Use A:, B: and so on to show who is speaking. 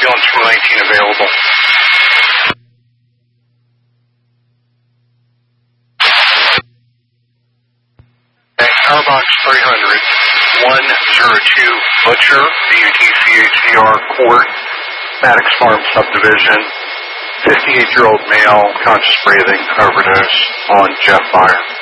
A: ambulance from 19 available. Okay, Powerbox 300, 102 Butcher, B-U-T-C-H-E-R, Court, Maddox Farm Subdivision, 58-year-old male, conscious breathing, overdose on Jeff Fire.